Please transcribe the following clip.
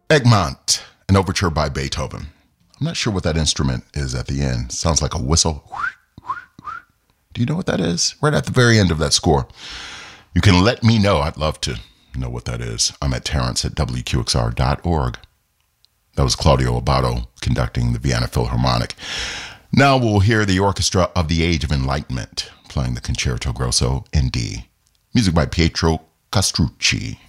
Egmont, an overture by Beethoven. I'm not sure what that instrument is at the end. Sounds like a whistle. Do you know what that is? Right at the very end of that score. You can let me know. I'd love to know what that is. I'm at Terrence@WQXR.org. That was Claudio Abbado conducting the Vienna Philharmonic. Now we'll hear the Orchestra of the Age of Enlightenment playing the Concerto Grosso in D. Music by Pietro Castrucci.